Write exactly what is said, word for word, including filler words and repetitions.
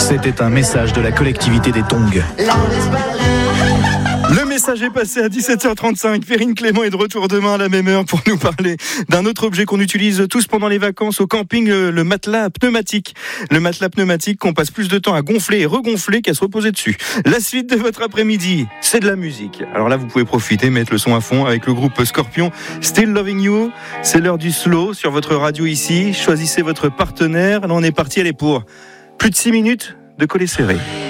C'était un message de la collectivité des Tongs. Le message est passé à dix-sept heures trente-cinq. Perrine Clément est de retour demain à la même heure pour nous parler d'un autre objet qu'on utilise tous pendant les vacances au camping, le, le matelas pneumatique. Le matelas pneumatique qu'on passe plus de temps à gonfler et regonfler qu'à se reposer dessus. La suite de votre après-midi, c'est de la musique. Alors là, vous pouvez profiter, mettre le son à fond avec le groupe Scorpion. Still Loving You, c'est l'heure du slow sur votre radio ici. Choisissez votre partenaire. Là, on est parti, allez, pour plus de six minutes de coller serré.